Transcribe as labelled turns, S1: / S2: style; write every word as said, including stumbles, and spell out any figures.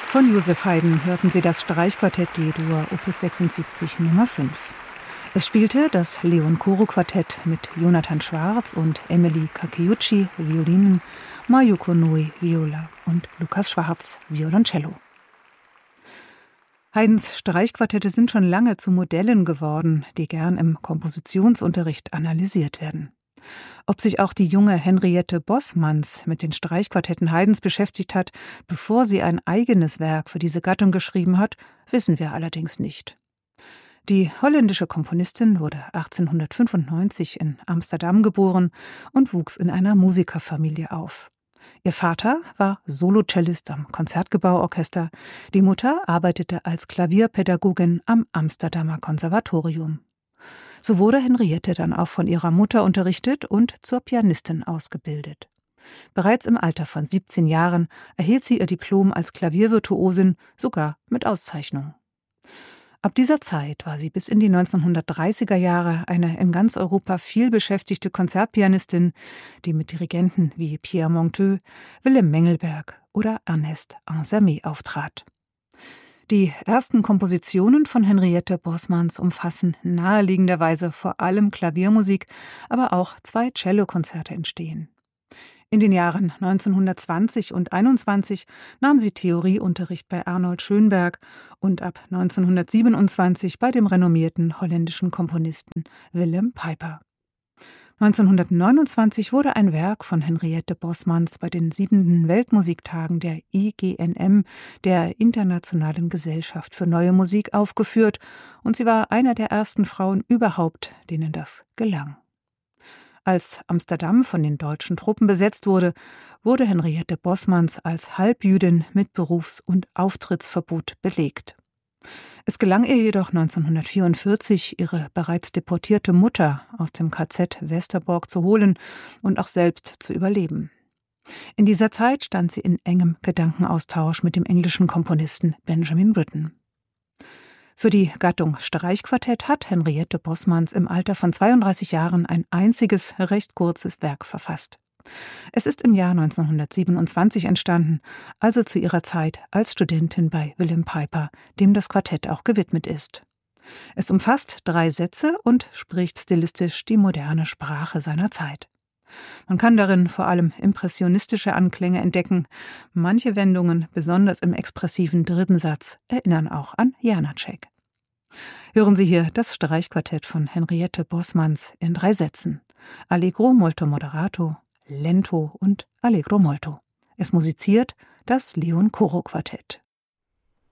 S1: Von Joseph Haydn hörten Sie das Streichquartett D-Dur Opus sechsundsiebzig Nummer fünf. Es spielte das Leon-Koro-Quartett mit Jonathan Schwarz und Emily Kakeuchi, Violinen, Mayuko Noe, Viola und Lukas Schwarz, Violoncello. Haydns Streichquartette sind schon lange zu Modellen geworden, die gern im Kompositionsunterricht analysiert werden. Ob sich auch die junge Henriette Bosmans mit den Streichquartetten Haydns beschäftigt hat, bevor sie ein eigenes Werk für diese Gattung geschrieben hat, wissen wir allerdings nicht. Die holländische Komponistin wurde achtzehnhundertfünfundneunzig in Amsterdam geboren und wuchs in einer Musikerfamilie auf. Ihr Vater war Solocellist am Konzertgebauorchester, die Mutter arbeitete als Klavierpädagogin am Amsterdamer Konservatorium. So wurde Henriette dann auch von ihrer Mutter unterrichtet und zur Pianistin ausgebildet. Bereits im Alter von siebzehn Jahren erhielt sie ihr Diplom als Klaviervirtuosin, sogar mit Auszeichnung. Ab dieser Zeit war sie bis in die neunzehnhundertdreißiger Jahre eine in ganz Europa viel beschäftigte Konzertpianistin, die mit Dirigenten wie Pierre Monteux, Willem Mengelberg oder Ernest Ansermet auftrat. Die ersten Kompositionen von Henriette Bosmans umfassen naheliegenderweise vor allem Klaviermusik, aber auch zwei Cellokonzerte entstehen. In den Jahren neunzehnhundertzwanzig und einundzwanzig nahm sie Theorieunterricht bei Arnold Schönberg und ab neunzehnhundertsiebenundzwanzig bei dem renommierten holländischen Komponisten Willem Pijper. neunzehnhundertneunundzwanzig wurde ein Werk von Henriette Bosmans bei den siebenten Weltmusiktagen der I G N M, der Internationalen Gesellschaft für Neue Musik, aufgeführt und sie war einer der ersten Frauen überhaupt, denen das gelang. Als Amsterdam von den deutschen Truppen besetzt wurde, wurde Henriette Bosmans als Halbjüdin mit Berufs- und Auftrittsverbot belegt. Es gelang ihr jedoch neunzehnhundertvierundvierzig, ihre bereits deportierte Mutter aus dem K Z Westerbork zu holen und auch selbst zu überleben. In dieser Zeit stand sie in engem Gedankenaustausch mit dem englischen Komponisten Benjamin Britten. Für die Gattung Streichquartett hat Henriette Bosmans im Alter von zweiunddreißig Jahren ein einziges, recht kurzes Werk verfasst. Es ist im Jahr neunzehnhundertsiebenundzwanzig entstanden, also zu ihrer Zeit als Studentin bei Willem Pijper, dem das Quartett auch gewidmet ist. Es umfasst drei Sätze und spricht stilistisch die moderne Sprache seiner Zeit. Man kann darin vor allem impressionistische Anklänge entdecken. Manche Wendungen, besonders im expressiven dritten Satz, erinnern auch an Janáček. Hören Sie hier das Streichquartett von Henriette Bosmans in drei Sätzen: Allegro molto moderato, Lento und Allegro molto. Es musiziert das Leon-Koro-Quartett.